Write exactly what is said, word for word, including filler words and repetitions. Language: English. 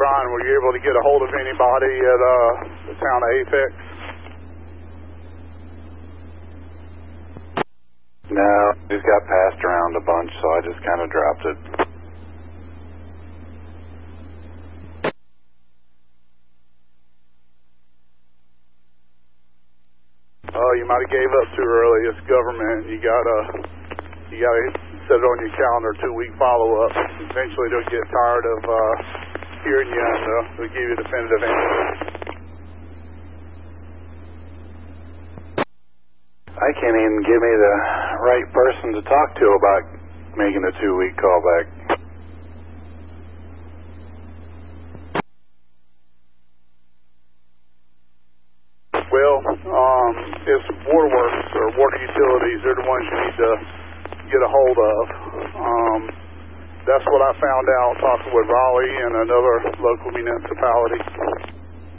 Brian, were you able to get a hold of anybody at uh, the town of Apex? No, just got passed around a bunch, so I just kind of dropped it. Oh, you might have gave up too early. It's government. You gotta, you gotta set it on your calendar, two-week follow-up. Eventually, they'll get tired of uh, hearing you, and uh, they'll give you a definitive answer. I can't even give me the right person to talk to about making a two-week callback. Well, um, it's waterworks or water utilities. They're the ones you need to get a hold of. Um, that's what I found out talking with Raleigh and another local municipality.